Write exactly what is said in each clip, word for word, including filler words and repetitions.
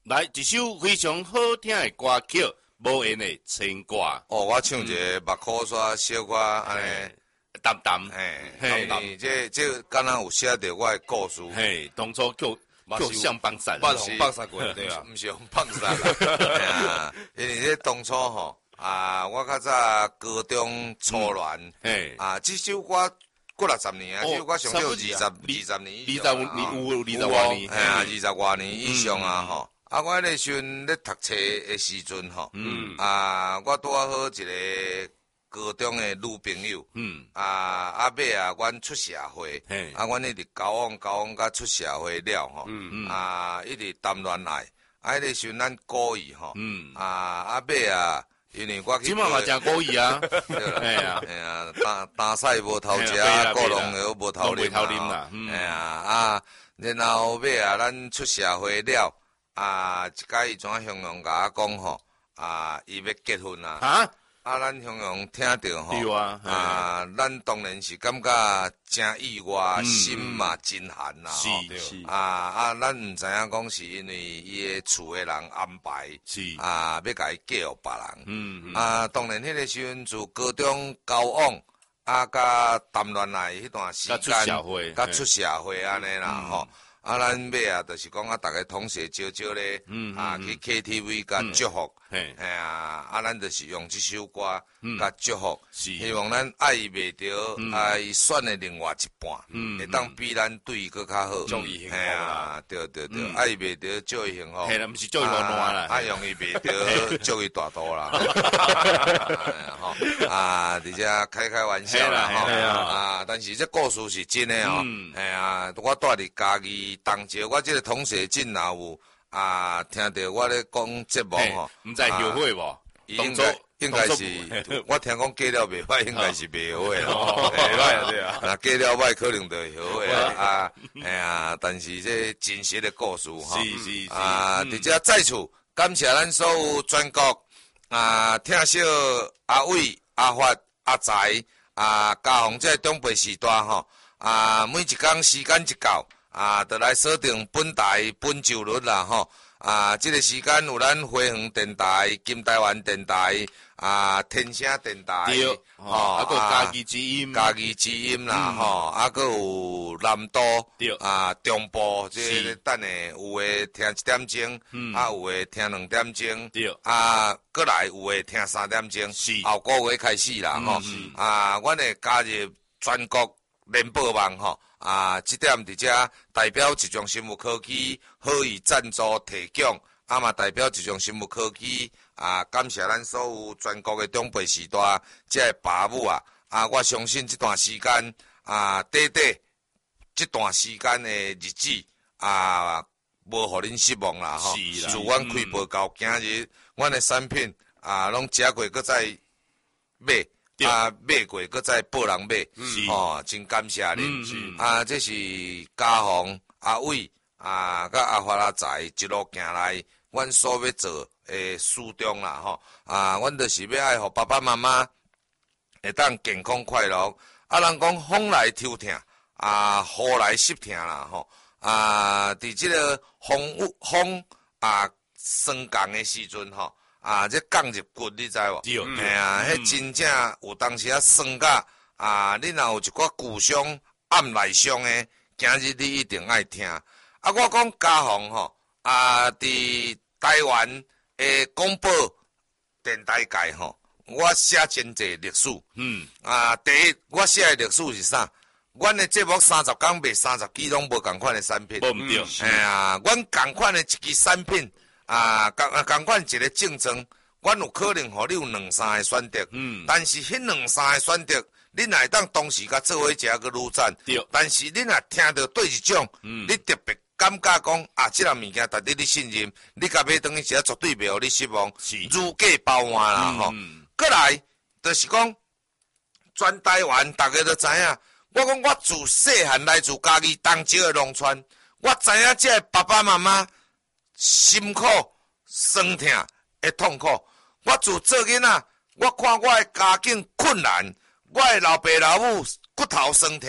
来一首非常好听的歌曲，无言的牵挂。 哦，我唱一个目眶刷小可安尼， 淡淡， 嘿，淡淡，这这敢若有写着我的故事。 嘿，当初叫叫向放散， 放红放散过对啊， 毋是红放散啦。因为这当初吼啊，我较早高中初恋，嘿啊，这首歌过六十年啊，这首歌上少二十二十年以上， 二十年有二十多年， 哎啊，二十多年以上啊吼。啊，我迄个时阵咧读册的时阵吼，嗯啊，我拄啊好一个高中的女朋友，嗯啊，啊尾啊，阮出社会，啊，阮一直交往交往甲出社会了吼，嗯嗯啊，一直谈恋爱，啊，迄个时阵咱故意吼，嗯啊，啊尾啊，因为我去， 即满嘛真故意啊， 对啦，哎呀哎呀，打打赛无头食，过龙又无头啉啦，哎呀啊，然后尾啊，咱出社会了。啊，一届伊怎形容甲我讲吼，啊，伊要结婚啦。啊，啊，咱形容听着吼， 对啊， 啊，咱当然是感觉真意外，心嘛真寒啦。 是是。 啊啊，咱毋知影讲是因为伊诶厝诶人安排，是啊，要甲伊嫁互别人。嗯嗯。啊，当然迄个时阵自高中交往，啊，甲谈恋爱迄段时间， 甲出社会， 甲出社会安尼啦吼。啊，咱尾啊，就是讲啊，逐个同学招招咧，嗯、啊去 K T V 甲祝福，哎呀、嗯，啊，咱就是用这首歌甲祝福，是希望咱爱伊袂着，嗯、啊，伊选的另外一半，嗯、会当比咱对伊搁较好， 祝伊幸福啦，对对对，嗯、爱伊袂着祝伊幸福， 嘿啦，毋是祝伊落烂啦， 啊，用伊袂着祝伊大肚啦，吼，啊，而且开开玩笑啦，吼，啊，但是这故事是真的哦，哎呀，我住伫家己。当朝我即个同学真若有啊，听到我咧讲节目吼， 毋知后悔无？ 应该应该是，我听讲嫁了袂歹，应该是袂后悔啦。 袂歹对啊， 那嫁了歹可能就会后悔啦。啊，哎呀，但是这真实的故事吼， 是是是啊，伫遮再次感谢咱所有全国啊，听小阿伟、阿发、阿财啊，加上这中北时段吼啊，每一工时间一到。啊，就来锁定本台本周日啦吼！啊，这个时间有咱花园电台、金台湾电台、啊天声电台， 对，吼，啊个家己之音， 家己之音啦吼，啊个有南都，对，啊中部，这个等下有诶听一点钟，啊有诶听两点钟，对，啊过来有诶听三点钟，是后个月开始啦吼，啊，阮会加入全国联播网吼。啊，这点伫遮代表一种生物科技好意赞助提供，啊嘛代表一种生物科技啊，感谢咱所有全国的中北时代这个爸母啊，啊我相信这段时间啊，短短这段时间的日子啊，无互恁失望啦吼。自阮开播到今日，阮的产品啊，拢食过，搁再买。啊，买过，搁再报人买，哦，真感谢恁。啊，这是家宏、阿伟、啊，甲阿发阿财一路行来，阮所要做诶初衷啦，吼。啊，阮就是要爱互爸爸妈妈会当健康快乐。啊，人讲风来抽疼，啊，雨来湿疼啦，吼。啊，伫即个风风啊霜降诶时阵，吼。啊，这降入骨，你知无？对，哎呀，迄真正有当时啊酸甲啊，你若有一寡旧伤、暗内伤诶，今日你一定爱听。啊，我讲家宏吼，啊，伫台湾诶广播电台界吼，我写真济历史。嗯。啊，第一，我写诶历史是啥？阮诶节目三十工卖三十支拢无共款诶产品。无毋对。哎呀，阮共款诶一支产品。啊，共啊共款一个竞争，阮有可能互你有两三个选择，嗯，但是迄两三个选择，你若会当同时甲做伙食个愈赞，对，但是你若听到对一种，嗯，你特别感觉讲啊，即个物件值得你信任，你甲买等于是绝对袂互你失望，是如假包换啦吼。过来就是讲，全台湾大家都知影，我讲我自细汉来自家己东石的农村，我知影即个爸爸妈妈。辛苦、酸痛、会痛苦。我自做囡仔，我看我的家境困难，我的老爸老母骨头酸痛，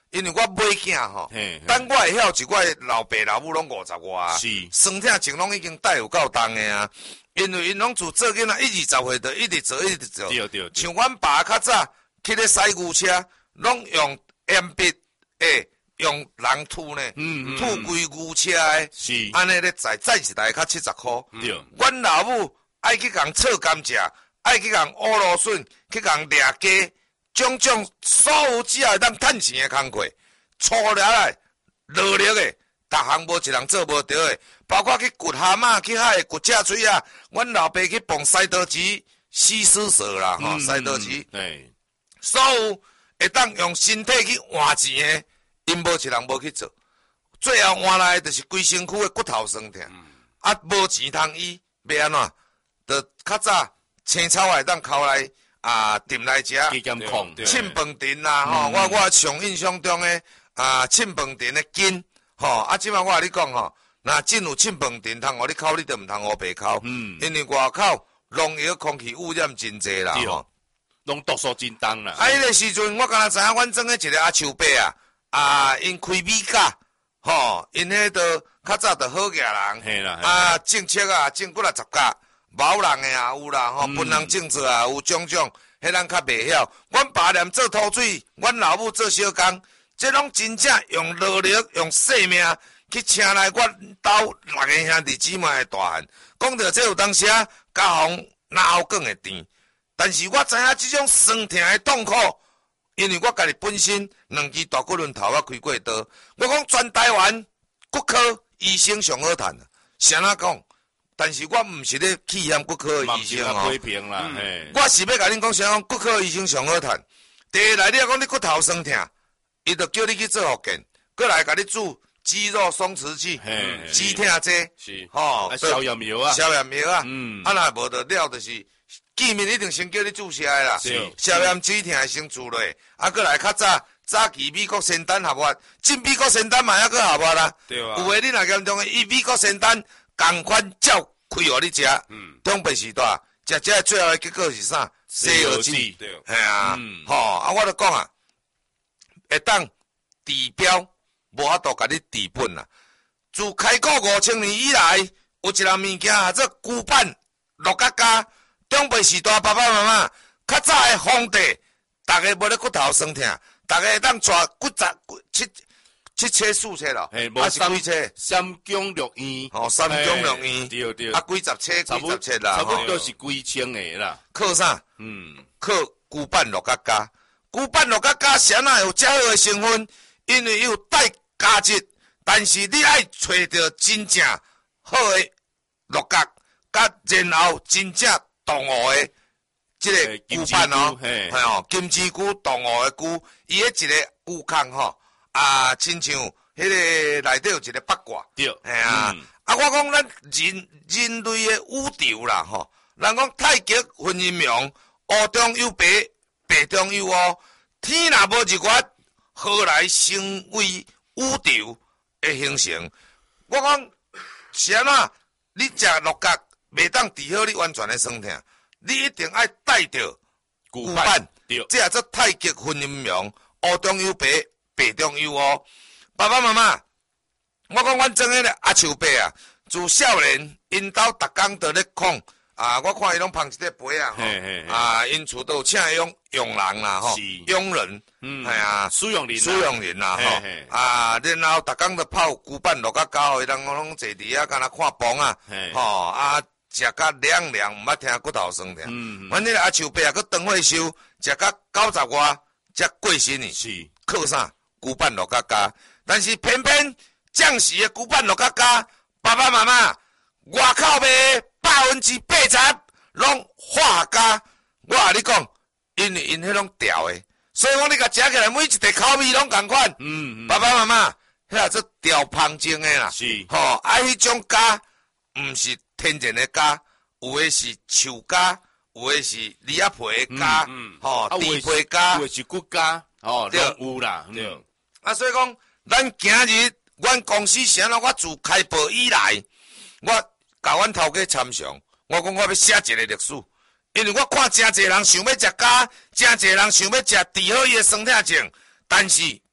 因为我买囝吼，等我会晓，一我老爸老母拢五十外啊，酸痛症拢已經带有夠重的啊。因為因拢自做囡仔一二十歲就一直做一直做， 對對對像阮爸較早去咧洗牛車，拢用鉛筆誒，用人吐呢， 嗯嗯吐規牛車的， 是安尼咧載載一台較七十箍。 對， 阮老母愛去共炒甘蔗，愛去共烏蘆筍，去共掠雞，種種所有只要會當趁錢的工課，粗了來勞力的，逐項無一人做無着的。包括去掘蛤蟆，去海掘赤水啊！阮老爸去綁西刀子、西施蛇啦，吼、嗯，西刀子。 嗯、 所有會當用身體去換錢的，因無一人無去做。最後換來就是規身軀的骨頭酸痛，嗯、啊，無錢通醫，要安怎？就較早青草會當摳來啊，炖來食。凊飯店啦，吼、嗯，我我上印象中的啊，凊飯店的筋，吼，啊，即擺我甲你講吼。那真有凊飯店通互你烤，你就毋通互白烤，嗯、因為外口農藥空氣污染真濟啦，吼， 攏毒素真重啦。 啊，迄個時陣我敢若知影，阮種誒一個阿樹伯啊，啊，因開米甲，吼，因迄個較早著好嘢人，啊，種切啊，種幾啊十甲，謀人誒也有啦，吼，分人種做啊，有種種，迄人較袂曉。阮爸念做土水，阮老母做小工，即攏真正用勞力，用性命。去請來我兜六個兄弟姊妹的大漢，講到這有當時啊，家風腦梗會甜，但是我知影這種酸痛的痛苦，因為我家己本身兩支大骨輪頭我開過刀，我講全台灣骨科醫生上好賺，誰人講？但是我毋是咧氣嫌骨科醫生哦，嗯、我是要甲恁講啥講骨科醫生上好賺。第一來你講你骨頭酸痛，伊就叫你去做復健，過來甲你煮。肌肉鬆弛劑，止痛劑，是吼， 消炎藥啊， 消炎藥啊，嗯，啊若無得了，就是見面一定先叫你注射的啦，是消炎止痛先注落，啊，過來較早早期美國仙丹合法，進美國仙丹嘛還閣合法啦，對啊，有誒你若嚴重誒，伊美國仙丹共款照開互你食，嗯，中北時代食食最後誒結果是啥？西藥劑，對，係啊，吼，啊，我著講啊，會當治標。無法度甲你治本啦。自開國五千年以來，有一項物件啊，做舊版樂家家，中輩時代爸爸媽媽，較早誒皇帝，逐個無咧骨頭酸痛，逐個會當抓骨折七七切四切咯，還是幾切？ 三宮六院， 哦，三宮六院， 對對， 啊，幾十切，幾十切啦， 差不多是幾千誒啦。 靠啥？ 嗯， 靠舊版樂家家，舊版樂家家啥啊有遮好誒成分？因為有帶價值，但是你愛找到真正好誒鹿角，甲然後真正動物誒即個龜板哦，係哦，金枝龜動物誒龜，伊迄一個龜殼吼，啊，親像迄個內底有一個八卦，對，係啊，嗯、啊，我講咱人人類誒宇宙啦吼，人講太極分陰陽，烏中有白，白中有烏，天若無日月。何來成為宇宙的形成？我講是安怎？你食鹿角袂當治好你完全的酸痛，你一定愛帶着舊版，這也做太極分陰陽，烏中有白，白中有烏。爸爸媽媽，我講阮種迄個阿樹伯啊，自少年因兜逐工都咧講。啊！我看伊攏捧一個杯啊，吼，啊，因厝都有請用傭人啦，吼，傭人，嗯，係啊， 使用人， 使用人啦，吼，啊，然後逐工都泡舊板落甲膠，伊人攏坐佇遐，敢若看房啊，吼，啊，食甲涼涼，毋捌聽骨頭酸痛。嗯，阮迄個阿樹伯啊，佫長歲壽，食甲九十外才過身呢。是，靠啥？舊板落甲膠，但是偏偏將士的舊板落甲膠，爸爸媽媽外口賣。百分之八十攏化加，我甲你講，因為因迄種調誒，所以講你甲食起來每一塊口味攏共款。嗯嗯，爸爸媽媽，迄個做調芳精誒啦，是，吼，啊，迄種加毋是天然誒加，有誒是樹加，有誒是李亞皮誒加，吼，地皮加， 有誒是骨加，哦，都有啦，對。 啊，所以講，咱今日阮公司是安怎，我自開播以來，我。甲阮頭家參詳，我講我要寫一個歷史，因為我看真儕人想要食咖，真儕人想要食治好伊個酸痛症，但是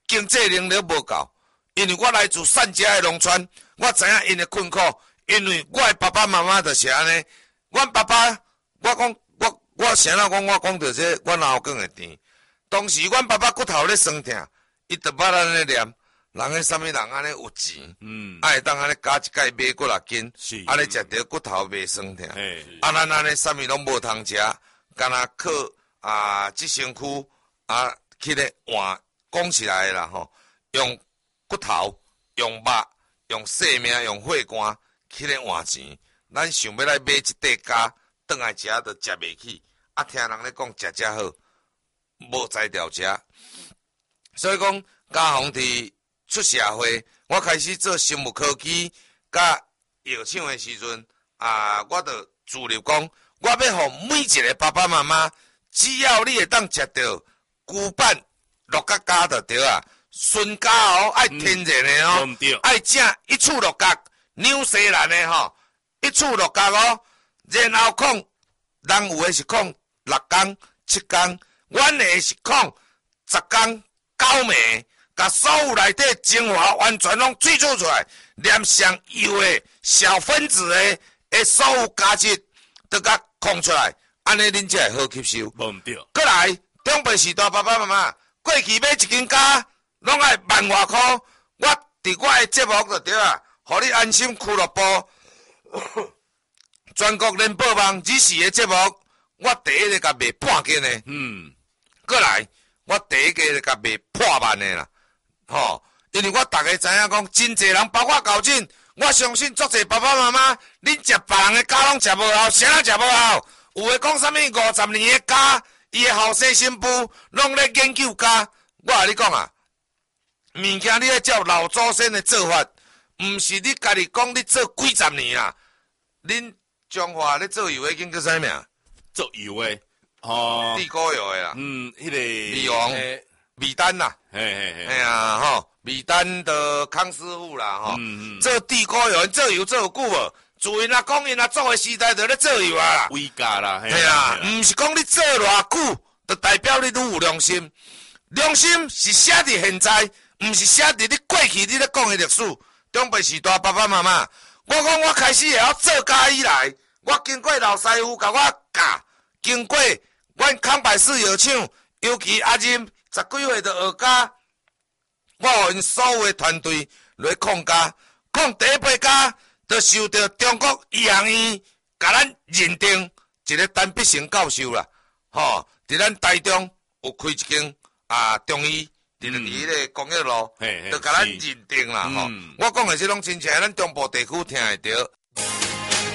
经济能力无够，因为我来自善家的农村，我知影因的困苦，因为我的爸爸妈妈就是安尼，阮爸爸，我讲我我谁人讲我讲到这，我脑壳会甜。当时阮爸爸骨头咧酸痛，伊就捌咱咧念，人个啥物人安尼有钱，嗯，爱当安尼加一盖买几若斤，安尼食着骨头袂酸痛。啊，咱安尼啥物拢无通食，干那靠啊，即身躯啊去咧换，讲起来啦吼，用骨头、用肉、用性命、用血汗去咧换钱，咱想要来买一块家，转来食就食袂起，啊，听人咧讲食食好。无才调食，所以讲家宏伫出社会，我开始做生物科技甲药厂的时阵，啊，我就自立讲，我要互每一个爸爸妈妈，只要你会当食到牛板鹿角夹就对啊，纯家哦，爱天然的哦， 嗯、 爱正一处鹿角，纽西兰的吼，一处鹿角哦，然後講，人有的是講六工七工。阮的是講十工九暝，甲所有內底精華完全攏萃取出來，連上油的小分子的的所有價值都甲控出來，安尼恁才會好吸收。 無對。 過來，中輩時代爸爸媽媽過去買一斤膠，攏愛萬外塊。我佇我的節目就對啊，互你安心俱樂部，全國聯播網日時的節目，我第一個甲賣半斤的。嗯。過來，我第一個就甲賣破萬的啦，吼！因為我逐個知影講，真濟人包括校長，我相信足濟爸爸媽媽，恁食別人的家攏食無好，啥人食無好？有誒講啥物五十年的家，伊的後生新婦攏咧研究家。我甲你講啊，物件你要照老祖先的做法，毋是你家己講你做幾十年啦。恁中華咧做油的叫叫啥名？ 做油的。哦， 地溝油的啦， 嗯，迄、那個米王、米丹啦， 嘿嘿嘿， 哎呀吼，米丹的康師傅啦，吼、嗯，做地溝油，做油做有久無？自因啊講因啊做的時代就咧做油啊啦， 偉家啦， 係啊，毋是講你做偌久，就代表你愈有良心。良心是寫佇現在，毋是寫佇你過去你咧講的歷史。中輩時代爸爸媽媽，我講我開始會曉做家以來，我經過老師傅甲我教，經過。阮康百氏藥廠，尤其阿任十幾歲就學家，我互因所有的團隊來抗家，抗第一批家，就受到中國醫學院甲咱認定一個單筆性教授啦，吼，佇咱台中有開一間啊中醫，佇佇迄個工業路，就甲咱認定啦，吼、嗯，我講的是攏親切，咱中部地區聽會到。